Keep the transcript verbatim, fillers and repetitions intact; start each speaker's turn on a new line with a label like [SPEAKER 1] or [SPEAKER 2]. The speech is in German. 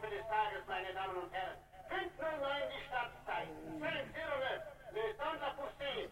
[SPEAKER 1] Laufe des Tages, meine Damen und Herren. fünf Uhr neun die Startzeit. zwölf Uhr neun, le temps de la poussée.